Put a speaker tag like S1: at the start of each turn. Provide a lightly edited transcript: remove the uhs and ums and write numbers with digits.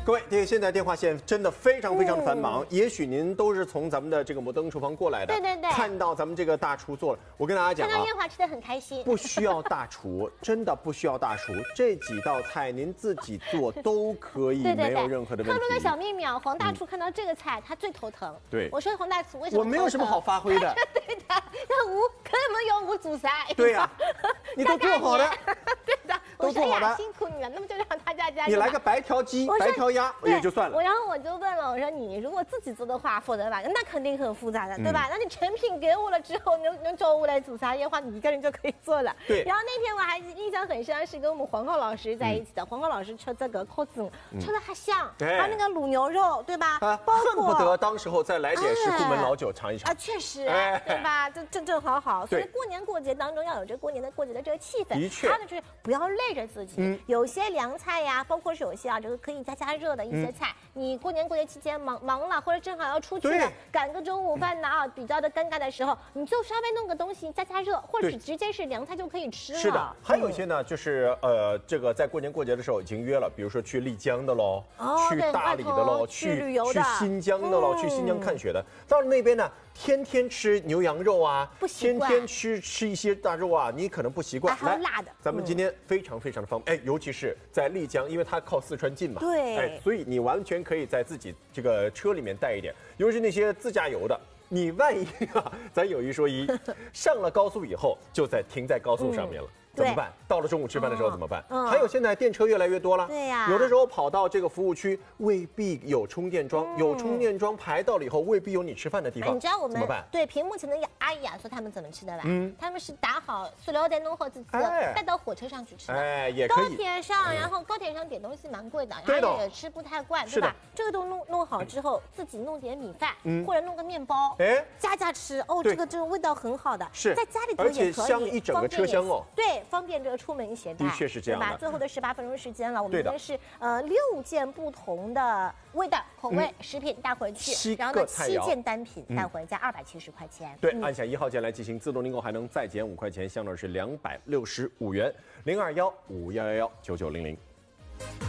S1: 各位，这个现在电话线真的非常的繁忙，也许您都是从咱们的这个摩登厨房过来的，
S2: 对，
S1: 看到咱们这个大厨做了，我跟大家讲啊，
S2: 看到燕华吃的很开心，
S1: 不需要大厨，真的不需要大厨，这几道菜您自己做都可以，没有任何的问题。
S2: 透露个小秘密啊，黄大厨看到这个菜他最头疼。
S1: 对，
S2: 我说黄大厨为什么？
S1: 我没有什么好发挥的。
S2: 对的，那我可能有我煮啥？
S1: 对呀，你都做好的。
S2: 对的，
S1: 都做好的，
S2: 辛苦你了，那么就让他家加。
S1: 你来个白条鸡、白条鸭也就算了。
S2: 然后我就问了，我说你如果自己做的话，复杂吧？那肯定很复杂的，对吧？那你成品给我了之后，能叫我来煮啥的话，你一个人就可以做了。
S1: 对。
S2: 然后那天我还印象很深，是跟我们黄浩老师在一起的。黄浩老师吃这个烤子，吃的还香，还有那个卤牛肉，对吧？
S1: 恨不得当时候再来点石库门老酒尝一尝
S2: 啊，确实，对吧？正好。所以过年过节当中要有这过节的这个气氛。
S1: 的确。
S2: 还有就是不要累着自己，有些凉菜呀，包括是有些啊，这个可以加热的一些菜，你过年过节期间忙了，或者正好要出去了，赶个中午饭呢啊，比较的尴尬的时候，你就稍微弄个东西加热，或者直接是凉菜就可以吃了。
S1: 是的，还有一些呢，就是这个在过年过节的时候已经约了，比如说去丽江的喽，去大理的喽，去
S2: 旅游的，
S1: 去新疆的喽，去新疆看雪的，到了那边呢，天天吃牛羊肉啊，天天吃一些大肉啊，你可能不习惯。
S2: 还有辣的，
S1: 咱们今天非常的方便，尤其是在丽江，因为它靠四川近嘛，
S2: 对，
S1: 所以你完全可以在自己这个车里面带一点，尤其是那些自驾游的，你万一啊，咱有一说一，上了高速以后就停在高速上面了。怎么办？到了中午吃饭的时候怎么办？还有现在电车越来越多了，
S2: 对呀，
S1: 有的时候跑到这个服务区未必有充电桩，有充电桩排到了以后未必有你吃饭的地方，
S2: 你知道我们
S1: 怎么办？
S2: 对屏幕前的阿姨啊，说他们怎么吃的吧？他们是打好塑料袋弄好自己带到火车上去吃的，
S1: 也可以。
S2: 高铁上，然后高铁上点东西蛮贵的，然后也吃不太惯，对吧？这个都弄好之后，自己弄点米饭，或者弄个面包，加吃哦，这个味道很好的，
S1: 是
S2: 在家里头
S1: 而且香一整个车厢哦，
S2: 对，方便这个出门携带，
S1: 的确是这样的。
S2: 最后的18分钟时间了，我们今天是6件不同的味道口味食品带回去，然后呢7件单品带回家270块钱。
S1: 对，按下1号键来进行自动订购，还能再减5块钱，相当是265元。021-5111-9900。